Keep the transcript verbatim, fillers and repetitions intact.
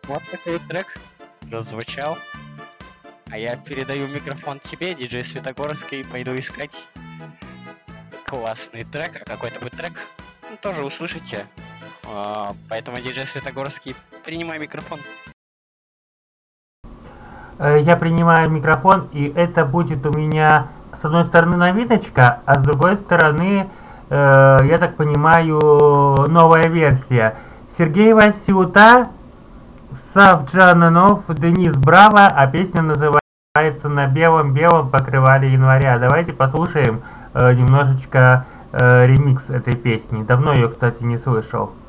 Вот такой трек прозвучал. А я передаю микрофон тебе, диджей Светогорский, пойду искать классный трек, а какой-то будет трек, ну, тоже услышите. А, поэтому, диджей Светогорский, принимай микрофон. Я принимаю микрофон, и это будет у меня с одной стороны новиночка, а с другой стороны, э, я так понимаю, новая версия. Сергей Васюта, Савджанов, Денис Браво, а песня называется «На белом-белом покрывале января». Давайте послушаем э, немножечко э, ремикс этой песни. Давно ее, кстати, не слышал.